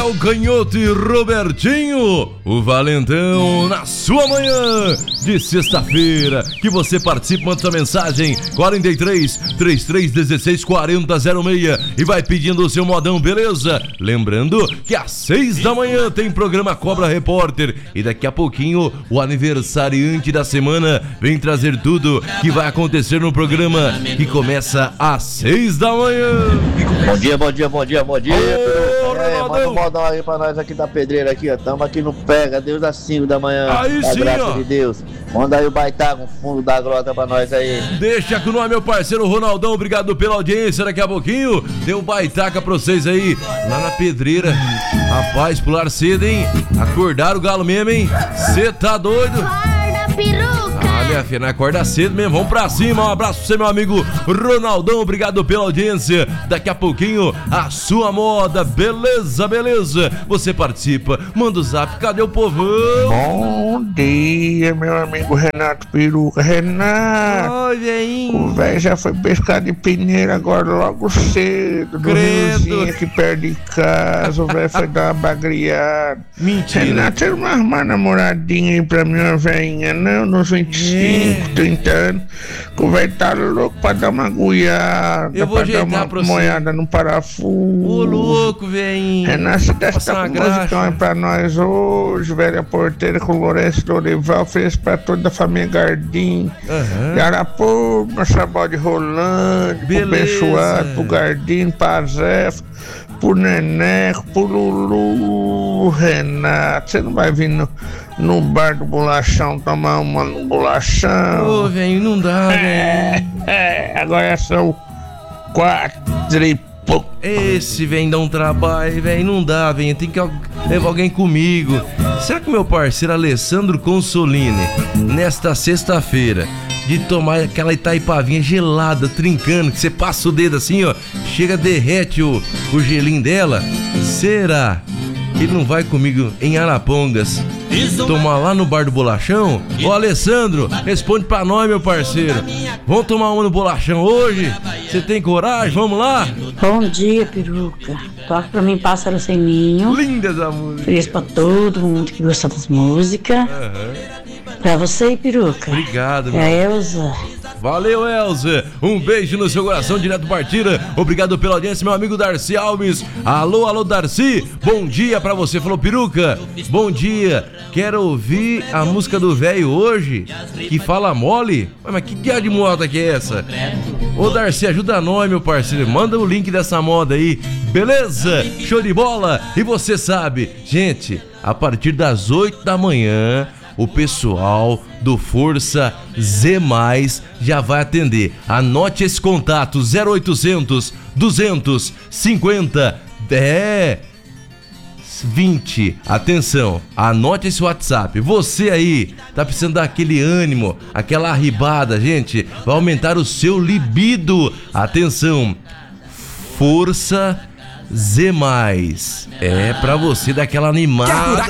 O Canhoto e Robertinho, o Valentão, na sua manhã de sexta-feira, que você participa, manda sua mensagem 43 3316 4006 e vai pedindo o seu modão, beleza? Lembrando que às 6 da manhã tem programa Cobra Repórter e daqui a pouquinho o aniversariante da semana vem trazer tudo que vai acontecer no programa que começa às 6 da manhã. Bom dia. Manda um modão aí pra nós aqui da Pedreira aqui, ó. Tamo aqui no Pega, Deus às 5 da manhã. Aí sim, graça ó. de Deus. Manda aí o Baitaca, o fundo da grota pra nós aí. Deixa com nós, meu parceiro Ronaldão, obrigado pela audiência. Daqui a pouquinho tem um Baitaca pra vocês aí, lá na Pedreira. Rapaz, pular cedo, hein? Acordar o galo mesmo, hein? Cê tá doido? Acorda, peruca! Ah, minha filha, acorda cedo mesmo, vamos pra cima. Um abraço pra você, meu amigo Ronaldão, obrigado pela audiência. Daqui a pouquinho, a sua moda, beleza? Você participa, manda o zap, cadê o povão? Bom dia, meu amigo Renato Peruca. Renato, Oi, veinho. o velho já foi pescar de peneira agora logo cedo, no riozinho aqui perto de casa. O velho foi dar uma bagreada. Mentira. Renato, você não arrumar uma namoradinha aí pra mim, uma velhinha, não? Nos 25, 30 anos. Que o velho tá louco pra dar uma goiada, Eu vou pra dar ajeitar uma pra você. moiada no parafuso. Ô, louco, veinho. Renato, você deve Passar estar uma com graxa. musicão aí pra nós hoje, velha porteira com Lourenço Dorival, fez pra toda a família Gardim, Aham. de Arapuca, Sabó de Rolândia, pro Beleza. Bençoado, pro Gardim, pra Zéfo, pro Neneco, pro Lulu. Renato, você não vai vir no bar do Bolachão tomar uma no Bolachão? Ô, velho, não dá, velho. Agora são 4 e pouco. Esse vem dar um trabalho, velho, não dá, velho, tem que levar alguém comigo. Será que o meu parceiro Alessandro Consolini, nesta sexta-feira, de tomar aquela Itaipavinha gelada, trincando, que você passa o dedo assim, ó, chega, derrete o gelinho dela, será que ele não vai comigo em Arapongas tomar lá no bar do Bolachão? Ô, Alessandro, responde pra nós, meu parceiro. Vamos tomar uma no Bolachão hoje? Você tem coragem? Vamos lá? Bom dia, peruca. Toca pra mim Pássaro Sem Ninho. Linda essa música. Feliz pra todo mundo que gosta das músicas. Pra você, peruca. Obrigado, É meu. a Elza. Valeu, Elza. Um beijo no seu coração, direto do Partida. Obrigado pela audiência, meu amigo Darcy Alves. Alô, Darcy. Bom dia pra você. Falou, peruca. Bom dia. Quero ouvir a música do velho hoje, que fala mole. Mas que diabo de moda que é essa? Ô, Darcy, ajuda nós, meu parceiro. Manda o link dessa moda aí. Beleza? Show de bola. E você sabe, gente, a partir das 8 da manhã... o pessoal do Força Z+, já vai atender. Anote esse contato, 0800 250 20. Atenção, anote esse WhatsApp. Você aí, tá precisando daquele ânimo, aquela arribada, gente, vai aumentar o seu libido. Atenção, Força Z+. É pra você dar aquela animada.